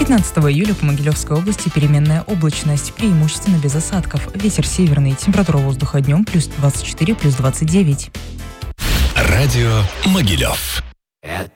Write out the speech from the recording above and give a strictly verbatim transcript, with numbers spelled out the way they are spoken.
пятнадцатого июля по Могилевской области переменная облачность, преимущественно без осадков. Ветер северный, температура воздуха днем плюс двадцать четыре, плюс двадцать девять. Радио Могилев.